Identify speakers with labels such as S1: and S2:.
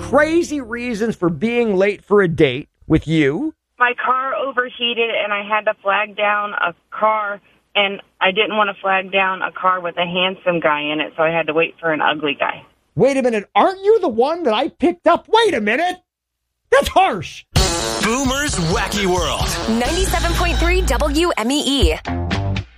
S1: crazy reasons for being late for a date with you.
S2: My car overheated and I had to flag down a car, and I didn't want to flag down a car with a handsome guy in it, so I had to wait for an ugly guy.
S1: Wait a minute, aren't you the one that I picked up? Wait a minute! That's harsh!
S3: Boomer's Wacky World.
S4: 97.3 WMEE.